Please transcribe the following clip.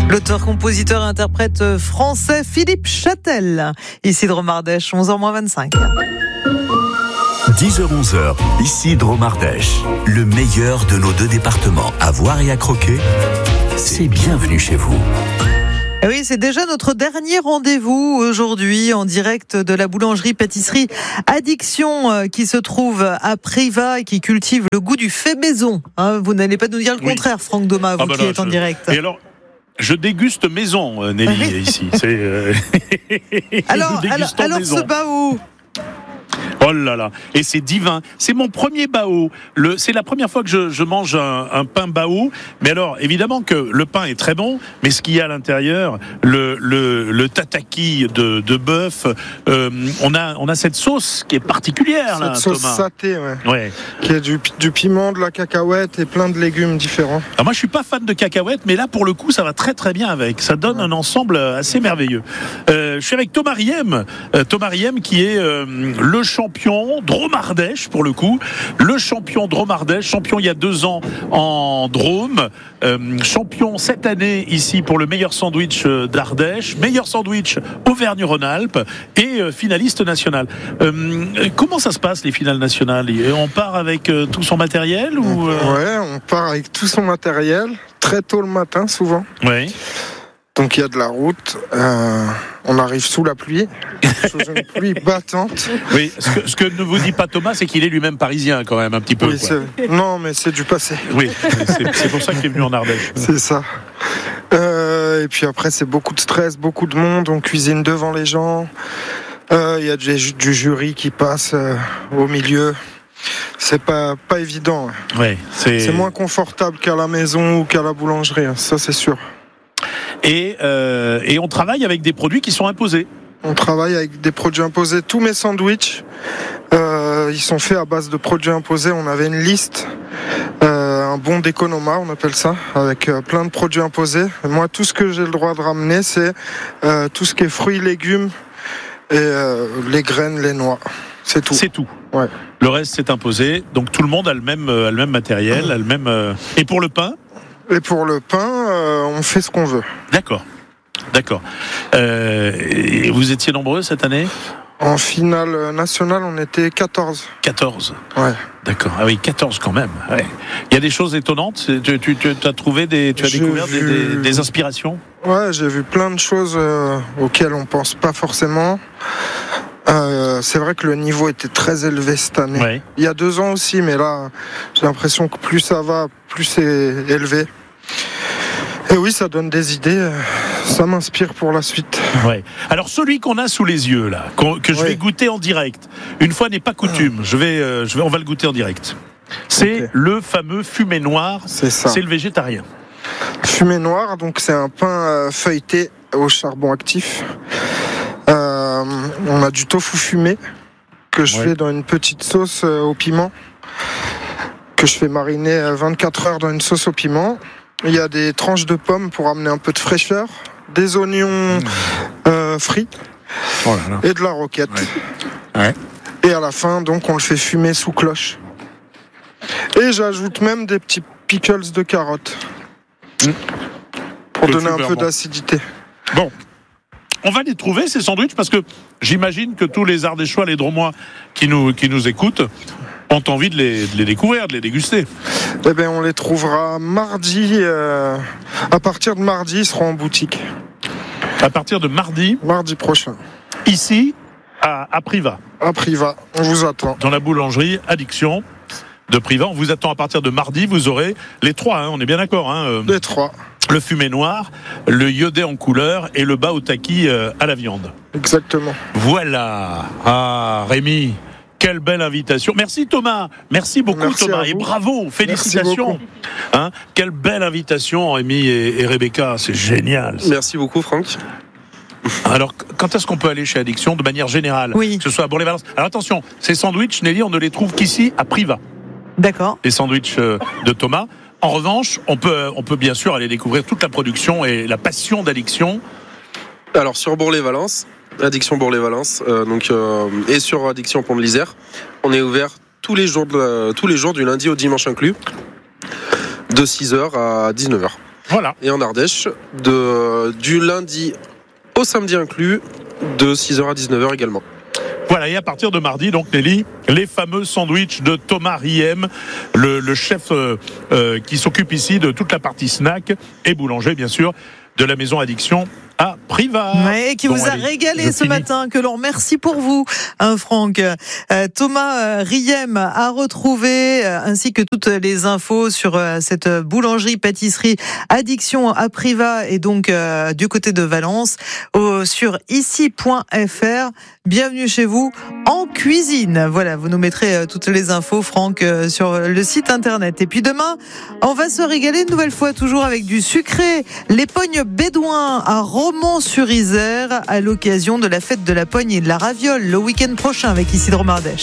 L'auteur, compositeur et interprète français Philippe Châtel, ici de Romardèche, 11h-25. 10h-11h, ici Dromardèche. Le meilleur de nos deux départements à voir et à croquer, c'est bienvenue chez vous. Et oui, c'est déjà notre dernier rendez-vous aujourd'hui en direct de la boulangerie-pâtisserie Addiction qui se trouve à Privas et qui cultive le goût du fait maison. Vous n'allez pas nous dire le contraire, Franck Doma, vous qui êtes en direct. Et alors, je déguste maison, Nelly, ici. Alors ce bao. Oh là là, et c'est divin. C'est mon premier bao. C'est la première fois que je mange un pain bao. Mais alors, évidemment que le pain est très bon, mais ce qu'il y a à l'intérieur, le tataki de bœuf, on a cette sauce qui est particulière là, cette sauce Thomas. Satay, ouais. Qui a du piment, de la cacahuète et plein de légumes différents. Alors moi, je suis pas fan de cacahuètes, mais là, pour le coup, ça va très très bien avec. Ça donne un ensemble assez merveilleux. Je suis avec Thomas Riem. Thomas Riem qui est le champion Dromardèche pour le coup, le champion Dromardèche, champion il y a 2 ans en Drôme, champion cette année ici pour le meilleur sandwich d'Ardèche, meilleur sandwich Auvergne-Rhône-Alpes et finaliste national. Comment ça se passe les finales nationales ? On part avec tout son matériel ou Ouais, on part avec tout son matériel très tôt le matin souvent. Oui. Donc il y a de la route, on arrive sous la pluie, sous une pluie battante. Oui, ce que ne vous dit pas Thomas, c'est qu'il est lui-même parisien quand même un petit peu. Oui, non, mais c'est du passé. Oui, c'est pour ça qu'il est venu en Ardèche. C'est ça. Et puis après c'est beaucoup de stress, beaucoup de monde, on cuisine devant les gens. Il y a du jury qui passe au milieu. C'est pas évident. Ouais, c'est moins confortable qu'à la maison ou qu'à la boulangerie, ça c'est sûr. Et on travaille avec des produits qui sont imposés. On travaille avec des produits imposés. Tous mes sandwichs, ils sont faits à base de produits imposés. On avait une liste, un bon d'Economa, on appelle ça, avec plein de produits imposés. Et moi, tout ce que j'ai le droit de ramener, c'est tout ce qui est fruits, légumes et les graines, les noix. C'est tout. C'est tout. Ouais. Le reste, c'est imposé. Donc tout le monde a le même matériel, a le même. Et pour le pain ? Et pour le pain, on fait ce qu'on veut. D'accord. Et vous étiez nombreux cette année ? En finale nationale, on était 14. 14 ? Ouais. D'accord. Ah oui, 14 quand même. Ouais. Il y a des choses étonnantes ? Tu as trouvé découvert des inspirations ? Ouais, j'ai vu plein de choses auxquelles on pense pas forcément. C'est vrai que le niveau était très élevé cette année. Ouais. Il y a 2 ans aussi, mais là, j'ai l'impression que plus ça va, plus c'est élevé. Et oui, ça donne des idées, ça m'inspire pour la suite. Ouais. Alors celui qu'on a sous les yeux là, que je vais goûter en direct. Une fois n'est pas coutume, on va le goûter en direct. C'est le fameux fumé noir. C'est ça. C'est le végétarien. Fumé noir, donc c'est un pain feuilleté au charbon actif. On a du tofu fumé que je fais dans une petite sauce au piment, que je fais mariner 24 heures dans une sauce au piment. Il y a des tranches de pommes pour amener un peu de fraîcheur, des oignons frits et de la roquette. Ouais. Et à la fin, donc, on le fait fumer sous cloche. Et j'ajoute même des petits pickles de carottes pour donner un peu d'acidité. Bon. On va les trouver, ces sandwichs, parce que j'imagine que tous les Ardéchois, les Dromois qui nous écoutent ont envie de les découvrir, de les déguster. Eh bien, on les trouvera mardi. À partir de mardi, ils seront en boutique. À partir de mardi prochain. Ici, à Privas. À Privas, on vous attend. Dans la boulangerie Addiction de Privas. On vous attend à partir de mardi. Vous aurez les 3, on est bien d'accord. Les 3. Le fumé noir, le iodé en couleur et le baotaki à la viande. Exactement. Voilà. Ah, Rémi, quelle belle invitation. Merci Thomas. Merci beaucoup Thomas. Et bravo, félicitations. Quelle belle invitation Rémi et Rebecca. C'est génial. Merci beaucoup Franck. Alors, quand est-ce qu'on peut aller chez Addiction de manière générale ? Oui. Que ce soit à Bourg-les-Valences. Alors attention, ces sandwichs, Nelly, on ne les trouve qu'ici à Privas. D'accord. Les sandwichs de Thomas. En revanche, on peut bien sûr aller découvrir toute la production et la passion d'Addiction. Alors sur Bourg-les-Valences, Addiction Bourg-les-Valences, et sur Addiction Pont de l'Isère, on est ouvert tous les jours du lundi au dimanche inclus, de 6h à 19h. Voilà. Et en Ardèche, du lundi au samedi inclus, de 6h à 19h également. Voilà, et à partir de mardi, donc Nelly, les fameux sandwichs de Thomas Riem, le chef qui s'occupe ici de toute la partie snack et boulanger, bien sûr, de la maison Addiction à Privas. Ouais, qui vous a régalé ce matin, que l'on remercie pour vous, Franck. Thomas Riem a retrouvé, ainsi que toutes les infos sur cette boulangerie-pâtisserie Addiction à Privas et donc du côté de Valence, sur ici.fr. Bienvenue chez vous en cuisine. Voilà, vous nous mettrez toutes les infos, Franck, sur le site internet. Et puis demain, on va se régaler une nouvelle fois, toujours avec du sucré. Les pognes bédouins à Romans-sur-Isère, à l'occasion de la fête de la pogne et de la raviole, le week-end prochain avec Isidro Mardèche.